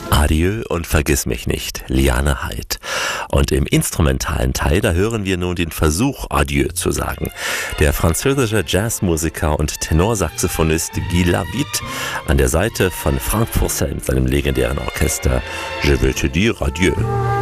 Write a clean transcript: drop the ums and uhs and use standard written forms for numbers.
Adieu und vergiss mich nicht, Liane Haid. Und im instrumentalen Teil, da hören wir nun den Versuch, Adieu zu sagen. Der französische Jazzmusiker und Tenorsaxophonist Guy Lavitte an der Seite von Frank Fourcel mit seinem legendären Orchester Je veux te dire adieu.